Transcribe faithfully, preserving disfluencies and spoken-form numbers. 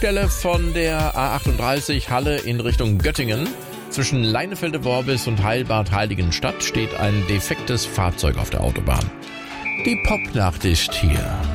Stelle von der A achtunddreißig Halle in Richtung Göttingen. Zwischen Leinefelde-Worbis und Heilbad-Heiligenstadt steht ein defektes Fahrzeug auf der Autobahn. Die Popnacht ist hier.